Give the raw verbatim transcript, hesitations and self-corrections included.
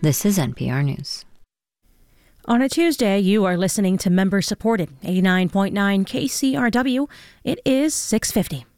This is N P R News. On a Tuesday, you are listening to member-supported eighty-nine point nine K C R W. It is six fifty.